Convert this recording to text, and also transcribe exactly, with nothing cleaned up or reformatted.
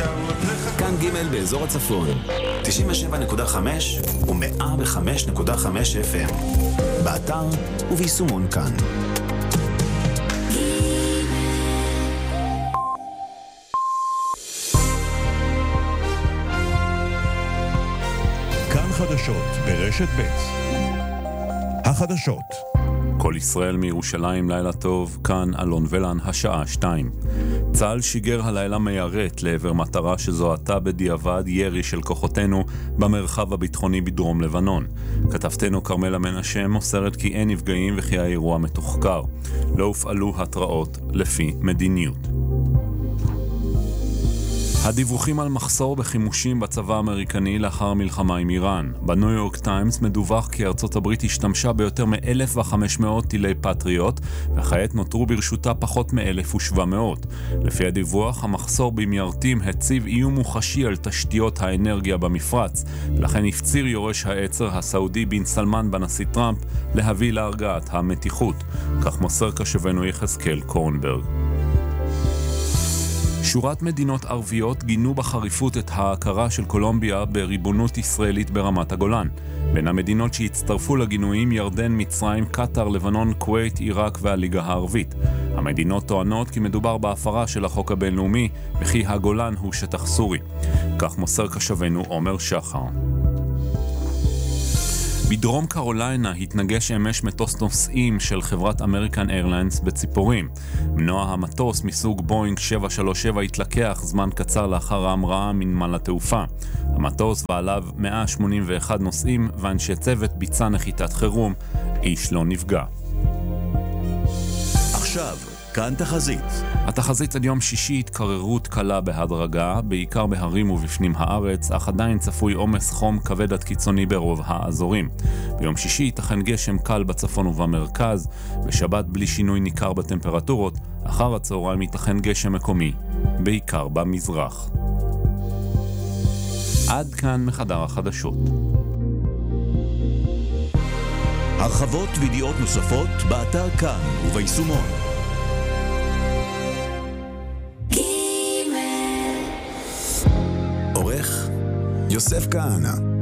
כאן ג' באזור הצפון, תשעים ושבע נקודה חמש ו-מאה וחמש נקודה חמש אף אם. באתר וביישומון כאן. כאן חדשות ברשת ב'. החדשות. כל ישראל מירושלים, לילה טוב, כאן אלון ולן, השעה שתיים. צה"ל שיגר הלילה מיירט לעבר מטרה שזוהתה בדיעבד ירי של כוחותינו במרחב הביטחוני בדרום לבנון. כתבתנו קרמלה מנשה מוסרת כי אין נפגעים וכי האירוע מתוחקר. לא הופעלו התראות לפי מדיניות. הדיווחים על מחסור בחימושים בצבא האמריקני לאחר המלחמה עם איראן. בניו יורק טיימס מדווח כי ארצות הברית השתמשה ביותר מ-אלף וחמש מאות טילי פטריוט, וכעת נותרו ברשותה פחות מ-אלף ושבע מאות. לפי הדיווח, המחסור במיירטים הציב איום מוחשי על תשתיות האנרגיה במפרץ, ולכן הפציר יורש העצר הסעודי בן סלמן בנשיא טראמפ להביא להרגעת המתיחות. כך מוסר קשבנו יחזקאל קורנברג. שורת מדינות ערביות גינו בחריפות את ההכרה של קולומביה בריבונות ישראלית ברמת הגולן. בין המדינות שהצטרפו לגינויים ירדן, מצרים, קטר, לבנון, כווית, עיראק והליגה הערבית. המדינות טוענות כי מדובר בהפרה של החוק הבינלאומי וכי הגולן הוא שטח סורי. כך מוסר קשבנו עומר שחר. בדרום קרוליינה התנגש אמש מטוס נוסעים של חברת אמריקן איירליינס בציפורים. מנוע המטוס מסוג בוינג שבע שלוש שבע התלקח זמן קצר לאחר ההמראה מנמל התעופה. המטוס ועליו מאה שמונים ואחד נוסעים ואנשי צוות ביצע נחיתת חירום. איש לא נפגע. עכשיו כאן תחזית. התחזית עד יום שישי התקררות קלה בהדרגה, בעיקר בהרים ובפנים הארץ, אך עדיין צפוי עומס חום כבד עד קיצוני ברוב האזורים. ביום שישי ייתכן גשם קל בצפון ובמרכז, בשבת בלי שינוי ניכר בטמפרטורות, אחר הצהריים ייתכן גשם מקומי, בעיקר במזרח. עד כאן מחדר החדשות. הרחבות וידיעות נוספות באתר כאן וביישומון. עורך יוסף כהנא.